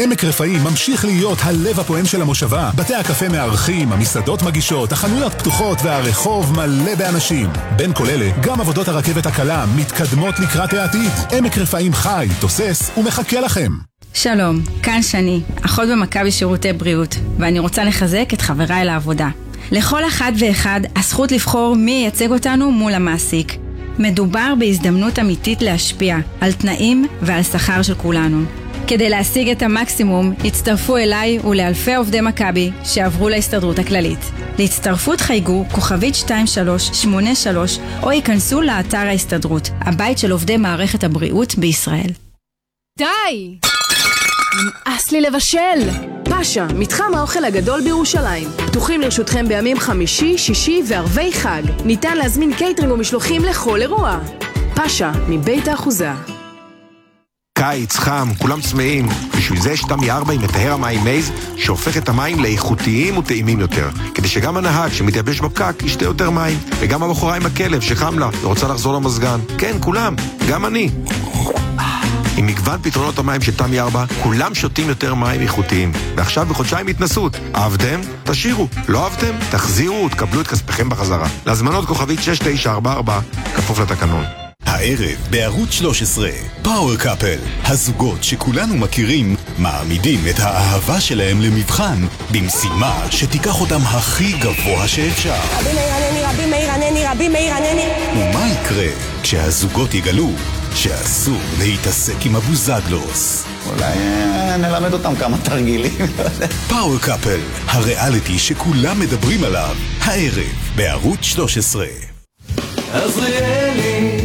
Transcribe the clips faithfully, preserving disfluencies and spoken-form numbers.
עמק רפאים ממשיך להיות הלב הפועם של המושבה. בתי הקפה מארחים, המסעדות מגישות, החנויות פתוחות והרחוב מלא באנשים. בין כל אלה, גם עבודות הרכבת הקלה מתקדמות לקראת העתיד. עמק רפאים חי, תוסס ומחכה לכם. שלום, כאן שני, אחות במכבי שירותי בריאות, ואני רוצה לחזק את חבריי לעבודה. לכל אחד ואחד הזכות לבחור מי ייצג אותנו מול המעסיק. מדובר בהזדמנות אמיתית להשפיע על תנאים ועל שכר של כולנו. כדי להשיג את המקסימום, הצטרפו אליי ולאלפי עובדי מכבי שעברו להסתדרות הכללית. להצטרפות חייגו כוכבית שתיים שלוש שמונה שלוש או ייכנסו לאתר ההסתדרות, הבית של עובדי מערכת הבריאות בישראל. די! נמאס לי לבשל! פאשה, מתחם האוכל הגדול בירושלים. פתוחים לרשותכם בימים חמישי, שישי וערבי חג. ניתן להזמין קייטרינג ומשלוחים לכל אירוע. פאשה, מבית האחוזה. קיץ, חם, כולם צמאים. בשביל זה יש תמי ארבע עם מטהר המים מייז, שהופך את המים לאיכותיים וטעימים יותר. כדי שגם הנהג שמתייבש בפקק ישתה יותר מים. וגם הבחורה עם הכלב שחם לה ורוצה לחזור למזגן. כן, כולם, גם אני. עם מגוון פתרונות המים של תמי ארבע, כולם שותים יותר מים איכותיים. ועכשיו בחודשיים התנסות. אהבתם? תשאירו. לא אהבתם? תחזירו ותקבלו את כספכם בחזרה. להזמנות כוכבית שש תשע ארבע ארבע, כפוף לתקנון. הערב בערוץ שלוש עשרה, פאוור קאפל. הזוגות שכולנו מכירים מעמידים את האהבה שלהם למבחן במשימה שתיקח אותם הכי גבוה שאפשר. רבי מאיר ענני, רבי מאיר ענני, רבי מאיר ענני. ומה יקרה כשהזוגות יגלו שאסור להתעסק עם הבוזגלוס? אולי נלמד אותם כמה תרגילים. פאוור קאפל, הריאליטי שכולם מדברים עליו, הערב בערוץ שלוש עשרה. עזריאלי,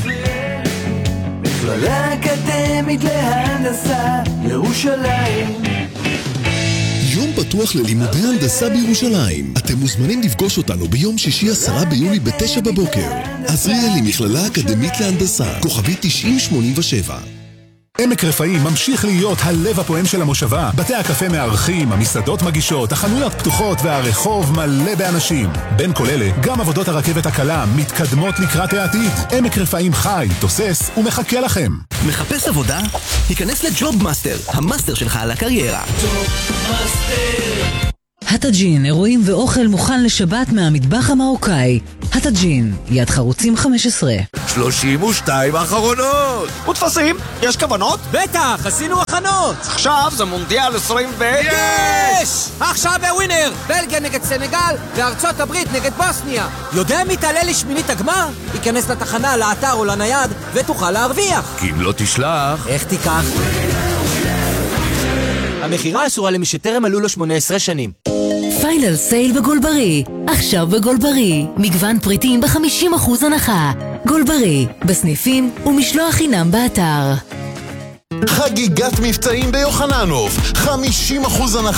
מכללה אקדמית להנדסה ירושלים. יום פתוח ללימודי הנדסה בירושלים. אתם מוזמנים לפגוש אותנו ביום שישי עשרה ביולי בתשע בבוקר. עזריאלי, מכללה אקדמית להנדסה, כוכבית תשעים שמונים ושבע. עמק רפאים ממשיך להיות הלב הפועם של המושבה. בתי הקפה מארחים, המסעדות מגישות, החנויות פתוחות והרחוב מלא באנשים. בין כל אלה, גם עבודות הרכבת הקלה מתקדמות לקראת העתיד. עמק רפאים חי, תוסס ומחכה לכם. מחפש עבודה? היכנס לג'וב מאסטר, המאסטר שלך על הקריירה. ג'וב מאסטר. הטאג'ין, אירועים ואוכל מוכן לשבת מהמטבח המרוקאי. הטאג'ין, יד חרוצים חמש עשרה. שלושים ושתיים האחרונות. ותפסים, יש כוונות? בטח, עשינו הכנות. עכשיו זה מונדיאל עשרים ו... יש! עכשיו בווינר, בלגיה נגד סנגל וארצות הברית נגד בוסניה. יודע מי תעלה לשמינית הגמר? ייכנס לתחנה, לאתר או לנייד ותוכל להרוויח. כי אם לא תשלח... איך תיקח? המחירה אסורה למי שטרם מלאו לו שמונה עשרה שנים. פיינל סייל בגולברי. עכשיו בגולברי. מגוון פריטים ב-חמישים אחוז הנחה. גולברי, בסניפים ומשלוח חינם באתר. חגיגת מבצעים ביוחננוף. חמישים אחוז הנחה.